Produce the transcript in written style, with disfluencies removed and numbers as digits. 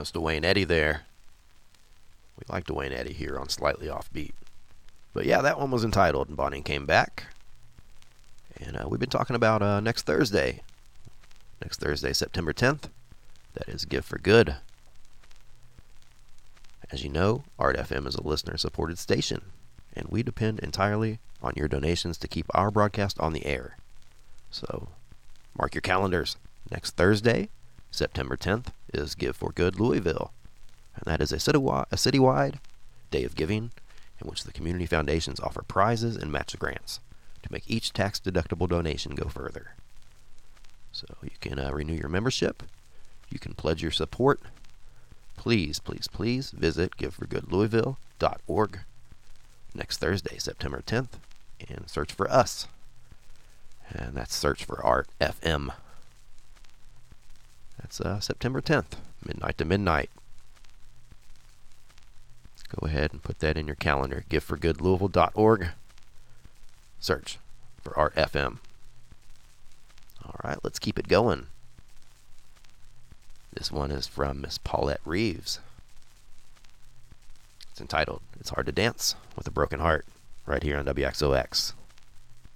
That's Dwayne Eddy there. We like Dwayne Eddy here on Slightly Offbeat. But yeah, that one was entitled Bonnie Came Back. And we've been talking about next Thursday. Next Thursday, September 10th. That is Give for Good. As you know, Art FM is a listener-supported station, and we depend entirely on your donations to keep our broadcast on the air. So, mark your calendars. Next Thursday, September 10th, is Give for Good Louisville. And that is a citywide day of giving in which the community foundations offer prizes and match grants to make each tax-deductible donation go further. So you can renew your membership. You can pledge your support. Please, please, please visit giveforgoodlouisville.org next Thursday, September 10th, and search for us. And that's search for Art FM. That's September 10th, midnight to midnight. Go ahead and put that in your calendar. giveforgoodlouisville.org. Search for Art FM. All right, let's keep it going. This one is from Miss Paulette Reeves. It's entitled, It's Hard to Dance with a Broken Heart, right here on WXOX.